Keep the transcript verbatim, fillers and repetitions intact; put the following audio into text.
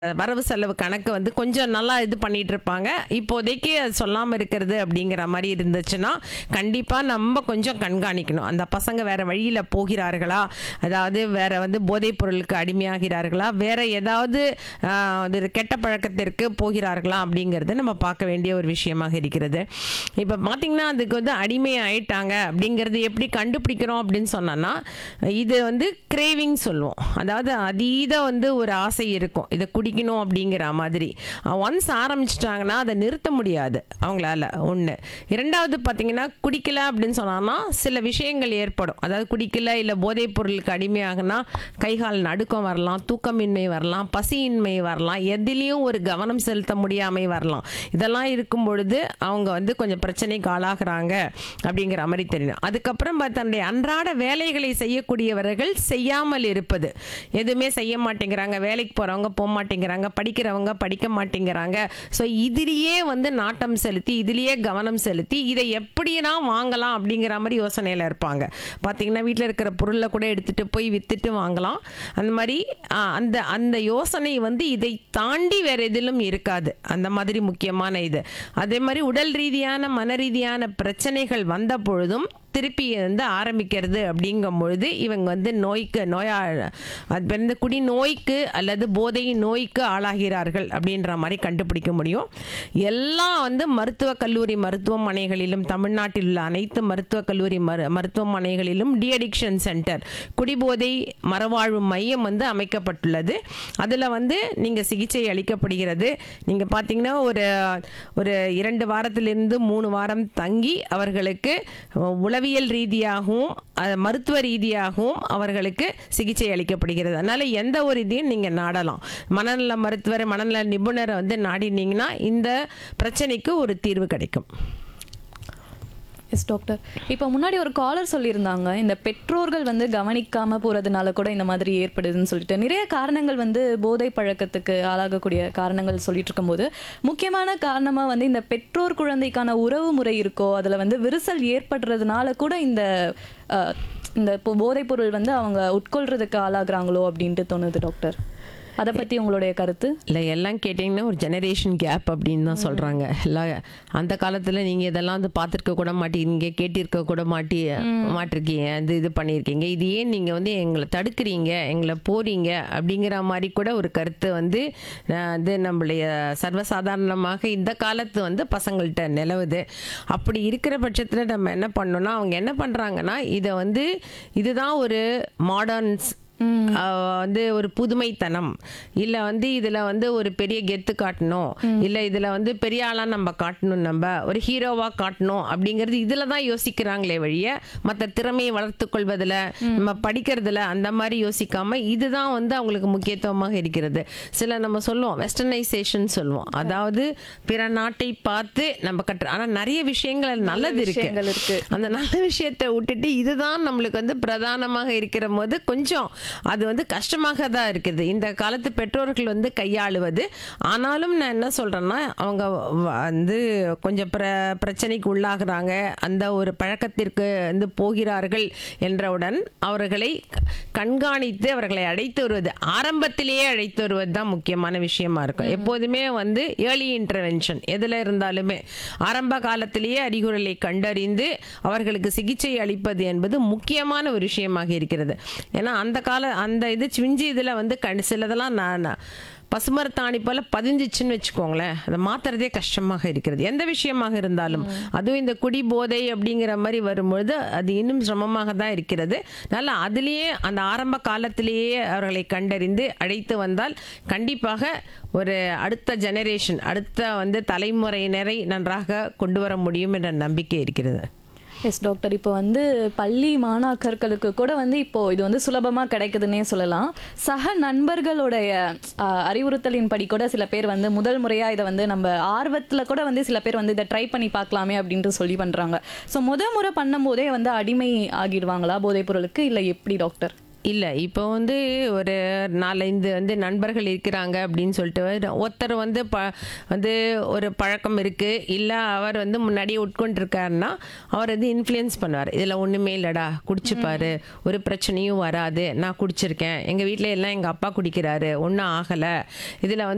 வரவு செலவு கணக்கு வந்து கொஞ்சம் நல்லா இது பண்ணிட்டு இருப்பாங்க. இப்போதைக்கு அது சொல்லாமல் இருக்கிறது அப்படிங்கிற மாதிரி இருந்துச்சுன்னா கண்டிப்பாக நம்ம கொஞ்சம் கண்காணிக்கணும். அந்த பசங்க வேற வழியில் போகிறார்களா, அதாவது வேற வந்து போதைப் பொருளுக்கு அடிமையாகிறார்களா, வேற ஏதாவது ஆஹ், அது கெட்ட பழக்கத்திற்கு போகிறார்களா அப்படிங்கிறது நம்ம பார்க்க வேண்டிய ஒரு விஷயமாக இருக்கிறது. இப்போ பார்த்தீங்கன்னா அதுக்கு வந்து அடிமை ஆயிட்டாங்க அப்படிங்கிறது எப்படி கண்டுபிடிக்கிறோம் அப்படின்னு சொன்னோன்னா, இது வந்து கிரேவிங் சொல்லுவோம். அதாவது அதீத வந்து ஒரு ஆசை இருக்கும், இதை குடிக்கணும் அப்படிங்கிற மாதிரி. ஒன்ஸ் ஆரம்பிச்சிட்டாங்கன்னா அதை நிறுத்த முடியாது அவங்களால. ஒன்று. இரண்டாவது பார்த்தீங்கன்னா குடிக்கல அப்படின்னு சொன்னான்னா சில விஷயங்கள் ஏற்படும். அதாவது குடிக்கல இல்லை போதைப் பொருளுக்கு அடிமையாகனா கைகால் நடுக்கம் வரலாம், தூக்கமின்மை வரலாம், பசியின்மை வரலாம், எதிலையும் ஒரு கவனம் செலுத்த முடியாமை வரலாம். இதெல்லாம் இருக்கும் பொழுது அவங்க வந்து கொஞ்சம் பிரச்சனைக்கு ஆளாகிறாங்க அப்படிங்கிற மாதிரி தெரியும். அதுக்கப்புறம் தன்னுடைய அன்றாட வேலைகளை செய்யக்கூடியவர்கள் செய்யாமல் இருப்பது, எதுவுமே செய்ய மாட்டேங்கிறாங்க, வேலைக்கு போகிறவங்க போக மாட்டேங்கிறாங்க, படிக்கிறவங்க படிக்க மாட்டேங்கிறாங்க. ஸோ இதிலேயே வந்து நாட்டம் செலுத்தி இதிலேயே கவனம் செலுத்தி இதை எப்படினா வாங்கலாம் அப்படிங்கிற மாதிரி யோசனையில் இருப்பாங்க. பார்த்தீங்கன்னா வீட்டில் இருக்கிற பொருளை கூட எடுத்துகிட்டு போய் விற்றுட்டு வாங்கலாம். அந்த மாதிரி அந்த அந்த யோசனை வந்து இதை தாண்டி வேறு எதிலும் இருக்காது. அந்த மாதிரி முக்கியமான இது. அதே மாதிரி உடல் ரீதியான மன ரீதியான பிரச்சனைகள் வந்த பொழுதும் திருப்பி வந்து ஆரம்பிக்கிறது அப்படிங்கும் பொழுது இவங்க வந்து நோய்க்கு நோயா அது வந்து குடி நோய்க்கு அல்லது போதை நோய்க்கு ஆளாகிறார்கள் அப்படின்ற மாதிரி கண்டுபிடிக்க முடியும். எல்லாம் வந்து மருத்துவக் கல்லூரி மருத்துவமனைகளிலும், தமிழ்நாட்டில் உள்ள அனைத்து மருத்துவக் கல்லூரி மரு மருத்துவமனைகளிலும் டி அடிக்ஷன் சென்டர், குடிபோதை மறுவாழ்வு மையம் வந்து அமைக்கப்பட்டுள்ளது. அதில் வந்து நீங்கள் சிகிச்சை அளிக்கப்படுகிறது. நீங்கள் பார்த்தீங்கன்னா ஒரு ஒரு இரண்டு வாரத்திலிருந்து மூணு வாரம் தங்கி அவர்களுக்கு உளவியல் ரீதியாகவும் மருத்துவ ரீதியாகவும் அவர்களுக்கு சிகிச்சை அளிக்கப்படுகிறது. அதனால எந்த ஒரு இதையும் நீங்கள் நாடலாம். மனநல மருத்துவர், மனநல நிபுணரை வந்து நாடினீங்கன்னா இந்த பிரச்சனைக்கு ஒரு தீர்வு கிடைக்கும். எஸ் டாக்டர், இப்போ முன்னாடி ஒரு காலர் சொல்லியிருந்தாங்க, இந்த பெற்றோர்கள் வந்து கவனிக்காம போறதுனால கூட இந்த மாதிரி ஏற்படுதுன்னு சொல்லிட்டு நிறைய காரணங்கள் வந்து போதை பழக்கத்துக்கு ஆளாகக்கூடிய காரணங்கள் சொல்லிட்டு இருக்கும்போது முக்கியமான காரணமா வந்து இந்த பெற்றோர் குழந்தைக்கான உறவு முறை இருக்கோ, அதுல வந்து விரிசல் ஏற்படுறதுனால கூட இந்த அஹ், இந்த இப்போ போதைப் பொருள் வந்து அவங்க உட்கொள்றதுக்கு ஆளாகிறாங்களோ அப்படின்ட்டு தோணுது டாக்டர். அதை பற்றி உங்களுடைய கருத்து? இல்லை, எல்லாம் கேட்டிங்கன்னா ஒரு ஜெனரேஷன் கேப் அப்படின்னு தான் சொல்கிறாங்க. இல்லை, அந்த காலத்தில் நீங்கள் இதெல்லாம் வந்து பார்த்துருக்க கூட மாட்டீங்க, கேட்டிருக்க கூட மாட்டி மாட்டிருக்கீங்க, இது இது பண்ணியிருக்கீங்க, இது ஏன் நீங்கள் வந்து எங்களை தடுக்கிறீங்க, எங்களை போறீங்க அப்படிங்கிற மாதிரி கூட ஒரு கருத்து வந்து இது நம்மளுடைய சர்வசாதாரணமாக இந்த காலத்து வந்து பசங்கள்கிட்ட நிலவுது. அப்படி இருக்கிற பட்சத்தில் நம்ம என்ன பண்ணோம்னா, அவங்க என்ன பண்ணுறாங்கன்னா இதை வந்து இதுதான் ஒரு மாடர்ன்ஸ் வந்து ஒரு புதுமைத்தனம், இல்லை வந்து இதில் வந்து ஒரு பெரிய கெத்து காட்டணும், இல்லை இதில் வந்து பெரிய ஆளாக நம்ம காட்டணும், நம்ம ஒரு ஹீரோவாக காட்டணும் அப்படிங்கிறது இதில் தான் யோசிக்கிறாங்களே வழிய மற்ற திறமையை வளர்த்து கொள்வதில், நம்ம படிக்கிறதுல அந்த மாதிரி யோசிக்காம இதுதான் வந்து அவங்களுக்கு முக்கியத்துவமாக இருக்கிறது. சில நம்ம சொல்லுவோம் வெஸ்டர்னைசேஷன் சொல்லுவோம், அதாவது பிற நாட்டை பார்த்து நம்ம கற்று, ஆனால் நிறைய விஷயங்கள் நல்லது இருக்கு, அந்த நல்ல விஷயத்தை விட்டுட்டு இதுதான் நம்மளுக்கு வந்து பிரதானமாக இருக்கிற போது கொஞ்சம் அது வந்து கஷ்டமாக தான் இருக்குது இந்த காலத்து பெற்றோர்கள் வந்து கையாளுவது. ஆனாலும் நான் என்ன சொல்கிறேன்னா, அவங்க வந்து கொஞ்சம் பிர பிரச்சனைக்கு உள்ளாகிறாங்க, அந்த ஒரு பழக்கத்திற்கு வந்து போகிறார்கள் என்றவுடன் அவர்களை கண்காணித்து அவர்களை அழைத்து வருவது, ஆரம்பத்திலேயே அழைத்து வருவது தான் முக்கியமான விஷயமா இருக்கும். எப்போதுமே வந்து ஏர்லி இன்டர்வென்ஷன் எதில் இருந்தாலுமே ஆரம்ப காலத்திலேயே அறிகுறிகளை கண்டறிந்து அவர்களுக்கு சிகிச்சை அளிப்பது என்பது முக்கியமான ஒரு விஷயமாக இருக்கிறது. ஏன்னா அந்த கால அந்த இது சிஞ்சி இதில் வந்து கண் சிலதெல்லாம் நான் பசுமரத்தாணி போல பதிஞ்சிச்சுன்னு வச்சுக்கோங்களேன், அதை மாற்றுறதே கஷ்டமாக இருக்கிறது எந்த விஷயமாக இருந்தாலும். அதுவும் இந்த குடி போதை அப்படிங்கிற மாதிரி வரும்பொழுது அது இன்னும் சிரமமாக தான் இருக்கிறது. அதனால் அதுலேயே அந்த ஆரம்ப காலத்திலேயே அவர்களை கண்டறிந்து அழைத்து வந்தால் கண்டிப்பாக ஒரு அடுத்த ஜெனரேஷன், அடுத்த வந்து தலைமுறையினரை நன்றாக கொண்டு வர முடியும் என்ற நம்பிக்கை இருக்கிறது. எஸ் டாக்டர், இப்போ வந்து பள்ளி மாணாக்கர்களுக்கு கூட வந்து இப்போ இது வந்து சுலபமாக கிடைக்குதுன்னே சொல்லலாம். சக நண்பர்களுடைய அறிவுறுத்தலின் படி கூட சில பேர் வந்து முதல் முறையாக இதை வந்து நம்ம ஆர்வத்தில் கூட வந்து சில பேர் வந்து இதை ட்ரை பண்ணி பார்க்கலாமே அப்படின்ட்டு சொல்லி பண்ணுறாங்க. ஸோ முத முறை பண்ணும் போதே வந்து அடிமை ஆகிடுவாங்களா போதைப் பொருளுக்கு, இல்லை எப்படி டாக்டர்? இல்லை, இப்போ வந்து ஒரு நாலஞ்சு வந்து நண்பர்கள் இருக்கிறாங்க அப்படின்னு சொல்லிட்டு ஒருத்தர் வந்து ப வந்து ஒரு பழக்கம் இருக்குது, இல்லை அவர் வந்து முன்னாடியே உட்கொண்டிருக்காருன்னா அவர் வந்து இன்ஃப்ளூயன்ஸ் பண்ணுவார். இதில் ஒன்றுமே இல்லைடா, குடிச்சுப்பாரு, ஒரு பிரச்சனையும் வராது, நான் குடிச்சிருக்கேன், எங்கள் வீட்டில் எல்லாம் எங்கள் அப்பா குடிக்கிறாரு, ஒன்றும் ஆகலை, இதில் வந்து